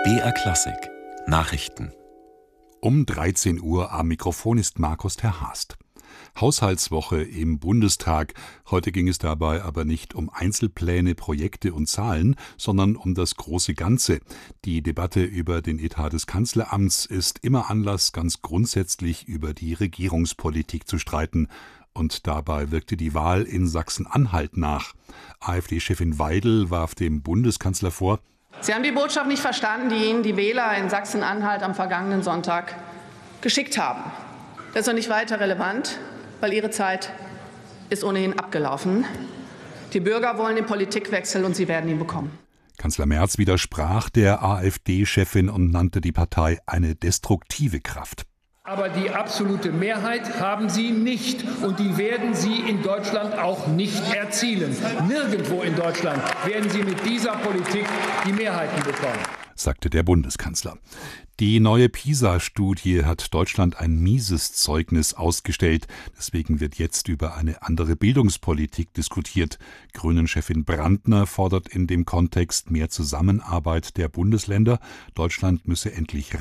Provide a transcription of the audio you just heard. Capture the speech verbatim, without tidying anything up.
B R Klassik Nachrichten. Um dreizehn Uhr am Mikrofon ist Markus ter Haast. Haushaltswoche im Bundestag. Heute ging es dabei aber nicht um Einzelpläne, Projekte und Zahlen, sondern um das große Ganze. Die Debatte über den Etat des Kanzleramts ist immer Anlass, ganz grundsätzlich über die Regierungspolitik zu streiten. Und dabei wirkte die Wahl in Sachsen-Anhalt nach. AfD-Chefin Weidel warf dem Bundeskanzler vor: Sie haben die Botschaft nicht verstanden, die Ihnen die Wähler in Sachsen-Anhalt am vergangenen Sonntag geschickt haben. Das ist noch nicht weiter relevant, weil Ihre Zeit ist ohnehin abgelaufen. Die Bürger wollen den Politikwechsel und sie werden ihn bekommen. Kanzler Merz widersprach der AfD-Chefin und nannte die Partei eine destruktive Kraft. Aber die absolute Mehrheit haben sie nicht, und die werden sie in Deutschland auch nicht erzielen. Nirgendwo in Deutschland werden sie mit dieser Politik die Mehrheiten bekommen, sagte der Bundeskanzler. Die neue PISA-Studie hat Deutschland ein mieses Zeugnis ausgestellt. Deswegen wird jetzt über eine andere Bildungspolitik diskutiert. Grünen-Chefin Brandner fordert in dem Kontext mehr Zusammenarbeit der Bundesländer. Deutschland müsse endlich